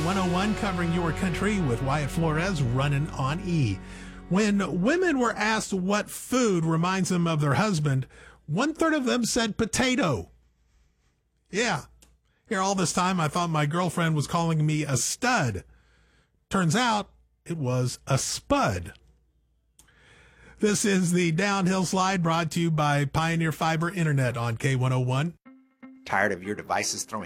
K101 covering your country with Wyatt Flores running on E. When women were asked what food reminds them of their husband, 1/3 of them said potato. Yeah. Here all this time, I thought my girlfriend was calling me a stud. Turns out it was a spud. This is the Downhill Slide brought to you by Pioneer Fiber Internet on K101. Tired of your devices throwing